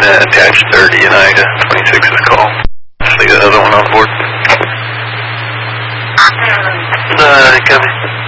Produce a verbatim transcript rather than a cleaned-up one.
Uh, attached thirty and Ida, twenty-six's call. Just leave that other one on board. Uh, copy.